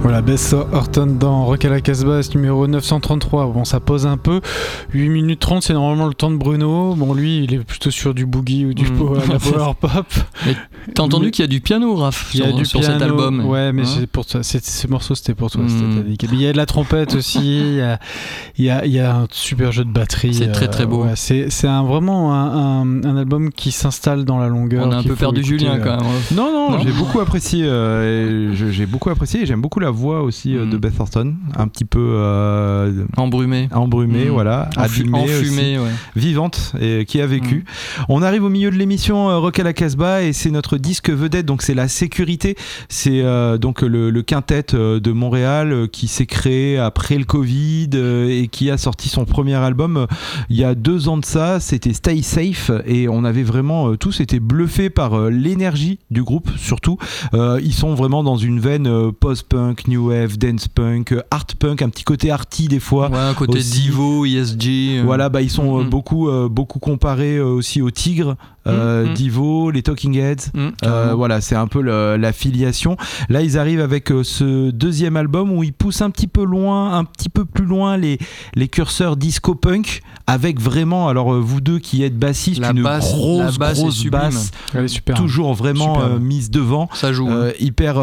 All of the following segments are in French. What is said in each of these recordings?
Voilà, Bess Orton dans Rock à la Casbah, numéro 933. Bon, ça pose un peu. 8 minutes 30, c'est normalement le temps de Bruno. Bon, lui, il est plutôt sur du boogie ou du la power pop. Mais t'as entendu qu'il y a du piano, Raph, sur cet album. Ouais, mais c'est pour toi. Ce morceau, c'était pour toi. Il y a de la trompette aussi. Il y a un super jeu de batterie. C'est très très beau. Ouais, c'est vraiment un album qui s'installe dans la longueur. On a un peu perdu Julien quand même. Non, j'ai beaucoup apprécié. J'ai beaucoup apprécié et j'aime beaucoup la voix aussi de Beth Orton, un petit peu embrumée, voilà, enfumée, ouais. Vivante et qui a vécu. On arrive au milieu de l'émission Rock à la Casbah et c'est notre disque vedette, donc c'est La Sécurité. C'est donc le quintet de Montréal qui s'est créé après le Covid et qui a sorti son premier album il y a 2 ans de ça. C'était Stay Safe et on avait vraiment tous été bluffés par l'énergie du groupe, surtout. Ils sont vraiment dans une veine post-punk, new wave, dance punk, art punk, un petit côté arty des fois. Ouais, un côté aussi. Divo, ESG. Voilà, ils sont beaucoup comparés aussi aux Tigres, Divo, les Talking Heads. Voilà, c'est un peu la filiation. Là, ils arrivent avec ce deuxième album où ils poussent un petit peu plus loin les curseurs disco punk, avec vraiment, alors vous deux qui êtes bassistes, une grosse basse, toujours vraiment mise devant. Ça joue. Hyper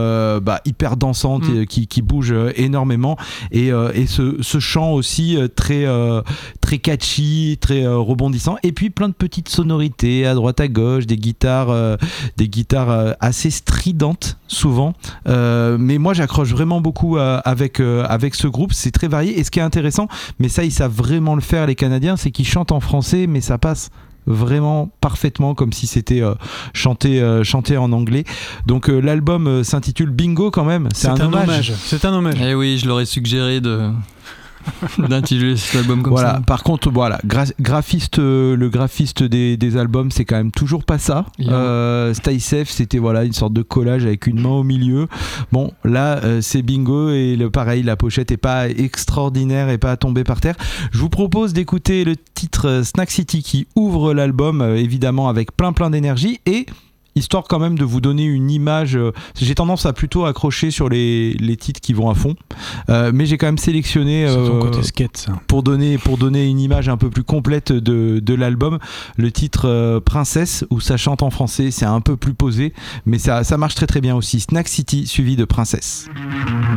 dansante, qui bouge énormément et ce chant aussi très catchy, très rebondissant, et puis plein de petites sonorités à droite à gauche, des guitares assez stridentes souvent, mais moi j'accroche vraiment beaucoup avec ce groupe. C'est très varié et ce qui est intéressant, mais ça ils savent vraiment le faire les Canadiens, c'est qu'ils chantent en français mais ça passe vraiment parfaitement comme si c'était chanté en anglais. Donc l'album s'intitule Bingo quand même. C'est un hommage. C'est un hommage. Eh oui, je leur ai suggéré d'intituler cet album comme ça. Par contre, voilà, le graphiste des albums, c'est quand même toujours pas ça. Stay Safe, c'était une sorte de collage avec une main au milieu. Bon, là, c'est Bingo et pareil, la pochette est pas extraordinaire et pas à tomber par terre. Je vous propose d'écouter le titre Snack City qui ouvre l'album, évidemment avec plein d'énergie, et histoire quand même de vous donner une image. J'ai tendance à plutôt accrocher sur les titres qui vont à fond, mais j'ai quand même sélectionné ton côté skate, ça. pour donner une image un peu plus complète de l'album, le titre Princesse, où ça chante en français, c'est un peu plus posé, mais ça marche très très bien aussi. Snack City suivi de Princesse.